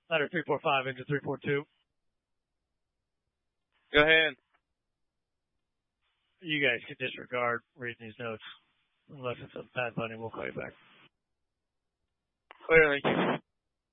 Ladder 345 into 342. Go ahead. You guys can disregard reading these notes. Unless it's a bad bunny, we'll call you back. Clearly.